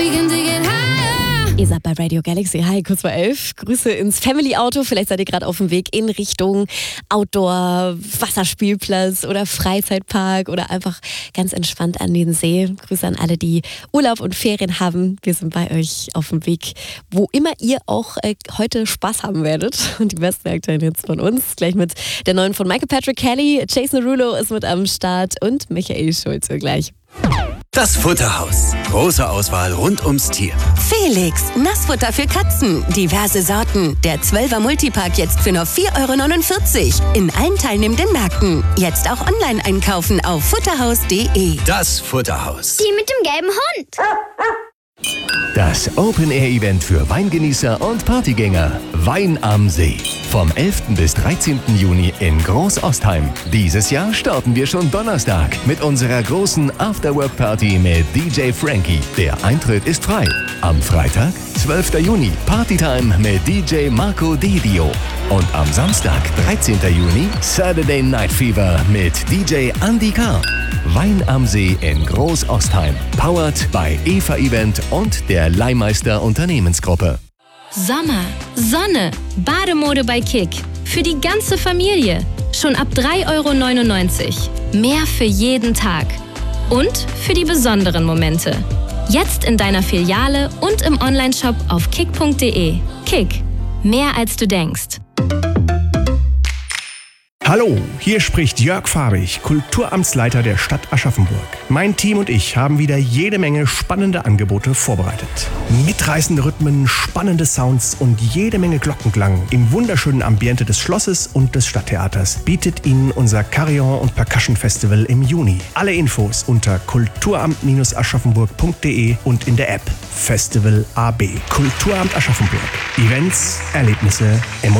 Ihr seid bei Radio Galaxy. Hi, kurz vor 11. Grüße ins Family-Auto. Vielleicht seid ihr gerade auf dem Weg in Richtung Outdoor, Wasserspielplatz oder Freizeitpark oder einfach ganz entspannt an den See. Grüße an alle, die Urlaub und Ferien haben. Wir sind bei euch auf dem Weg, wo immer ihr auch heute Spaß haben werdet. Und die besten aktuellen Hits von uns. Gleich mit der neuen von Michael Patrick Kelly. Jason Derulo ist mit am Start und Michael Schulze gleich. Das Futterhaus. Große Auswahl rund ums Tier. Felix, Nassfutter für Katzen. Diverse Sorten. Der 12er Multipack jetzt für nur 4,49 € in allen teilnehmenden Märkten. Jetzt auch online einkaufen auf futterhaus.de. Das Futterhaus. Die mit dem gelben Hund. Das Open-Air-Event für Weingenießer und Partygänger. Wein am See. Vom 11. bis 13. Juni in Großostheim. Dieses Jahr starten wir schon Donnerstag mit unserer großen Afterwork-Party mit DJ Frankie. Der Eintritt ist frei. Am Freitag, 12. Juni, Partytime mit DJ Marco Dedio. Und am Samstag, 13. Juni, Saturday Night Fever mit DJ Andy K. Wein am See in Großostheim. Powered by Eva Event und der Leihmeister Unternehmensgruppe. Sommer, Sonne, Bademode bei Kick. Für die ganze Familie. Schon ab 3,99 €. Mehr für jeden Tag. Und für die besonderen Momente. Jetzt in deiner Filiale und im Onlineshop auf kick.de. Kick. Mehr als du denkst. Hallo, hier spricht Jörg Fahrig, Kulturamtsleiter der Stadt Aschaffenburg. Mein Team und ich haben wieder jede Menge spannende Angebote vorbereitet. Mitreißende Rhythmen, spannende Sounds und jede Menge Glockenklang im wunderschönen Ambiente des Schlosses und des Stadttheaters bietet Ihnen unser Carillon und Percussion Festival im Juni. Alle Infos unter kulturamt-aschaffenburg.de und in der App Festival AB. Kulturamt Aschaffenburg. Events, Erlebnisse, Emotionen.